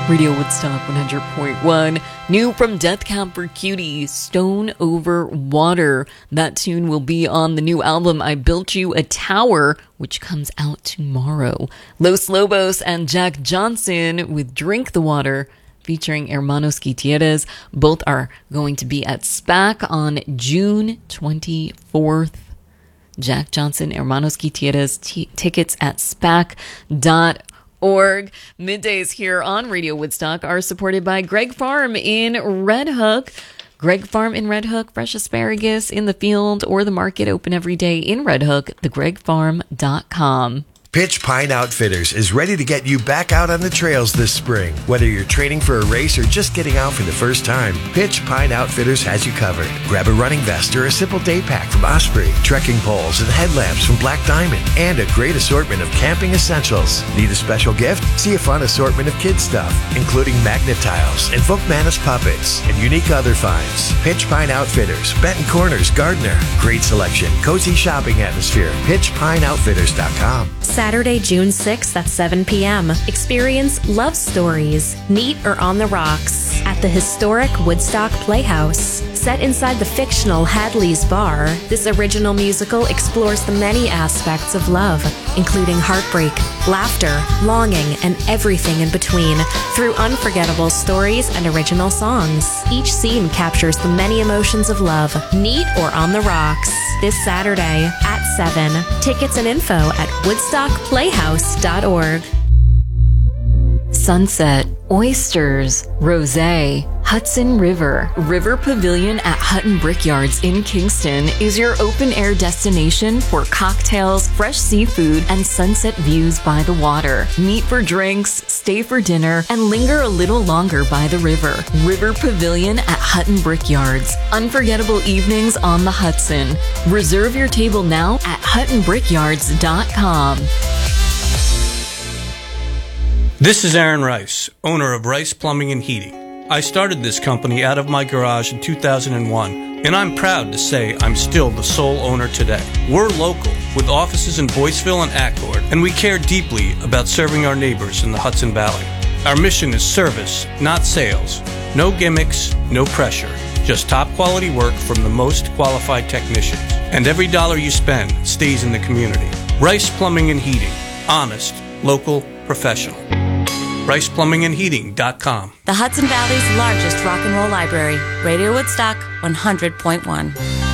Radio Woodstock 100.1. New from Death Cab for Cutie, Stone Over Water. That tune will be on the new album, I Built You a Tower, which comes out tomorrow. Los Lobos and Jack Johnson with Drink the Water, featuring Hermanos Gutierrez. Both are going to be at SPAC on June 24th. Jack Johnson, Hermanos Gutierrez, tickets at SPAC.org. Middays here on Radio Woodstock are supported by Greg Farm in Red Hook. Greg Farm in Red Hook, fresh asparagus in the field or the market, open every day in Red Hook, thegregfarm.com. Pitch Pine Outfitters is ready to get you back out on the trails this spring. Whether you're training for a race or just getting out for the first time, Pitch Pine Outfitters has you covered. Grab a running vest or a simple day pack from Osprey, trekking poles and headlamps from Black Diamond, and a great assortment of camping essentials. Need a special gift? See a fun assortment of kids stuff, including magnet tiles and Folkmanis puppets and unique other finds. Pitch Pine Outfitters, Benton Corners, Gardner. Great selection, cozy shopping atmosphere. PitchPineOutfitters.com. Saturday, June 6th at 7 p.m. Experience Love Stories, Neat or on the Rocks at the historic Woodstock Playhouse. Set inside the fictional Hadley's Bar, this original musical explores the many aspects of love, including heartbreak, laughter, longing, and everything in between, through unforgettable stories and original songs. Each scene captures the many emotions of love. Neat or on the Rocks, this Saturday at 7. Tickets and info at woodstockplayhouse.org. Sunset, oysters, rosé, Hudson River. River Pavilion at Hutton Brickyards in Kingston is your open-air destination for cocktails, fresh seafood, and sunset views by the water. Meet for drinks, stay for dinner, and linger a little longer by the river. River Pavilion at Hutton Brickyards. Unforgettable evenings on the Hudson. Reserve your table now at huttonbrickyards.com. This is Aaron Rice, owner of Rice Plumbing and Heating. I started this company out of my garage in 2001, and I'm proud to say I'm still the sole owner today. We're local, with offices in Boyceville and Accord, and we care deeply about serving our neighbors in the Hudson Valley. Our mission is service, not sales. No gimmicks, no pressure. Just top quality work from the most qualified technicians. And every dollar you spend stays in the community. Rice Plumbing and Heating. Honest, local, professional. RicePlumbingandHeating.com. The Hudson Valley's largest rock and roll library, Radio Woodstock 100.1.